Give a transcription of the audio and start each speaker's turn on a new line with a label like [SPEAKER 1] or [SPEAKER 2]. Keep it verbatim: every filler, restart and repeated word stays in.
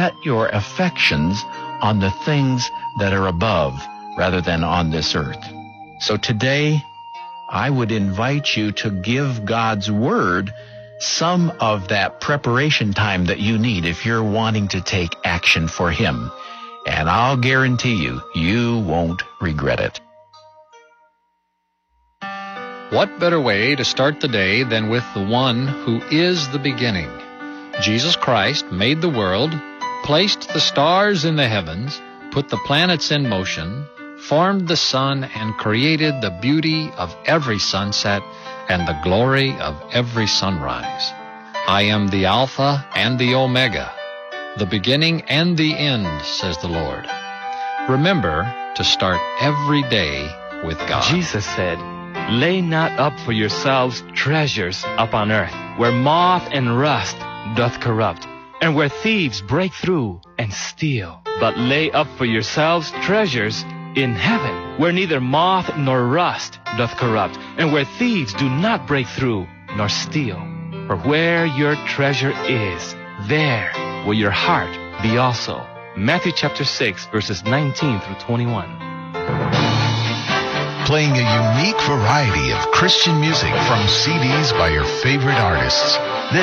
[SPEAKER 1] set your affections on the things that are above rather than on this earth. So today, I would invite you to give God's Word some of that preparation time that you need if you're wanting to take action for Him. And I'll guarantee you, you won't regret it.
[SPEAKER 2] What better way to start the day than with the one who is the beginning? Jesus Christ made the world, placed the stars in the heavens, put the planets in motion, formed the sun, and created the beauty of every sunset and the glory of every sunrise. I am the Alpha and the Omega, the beginning and the end, says the Lord. Remember to start every day with God.
[SPEAKER 3] Jesus said, "Lay not up for yourselves treasures upon earth, where moth and rust doth corrupt, and where thieves break through and steal. But lay up for yourselves treasures in heaven, where neither moth nor rust doth corrupt, and where thieves do not break through nor steal. For where your treasure is, there will your heart be also." Matthew chapter six, verses nineteen through twenty-one.
[SPEAKER 4] Playing a unique variety of Christian music from C Ds by your favorite artists. This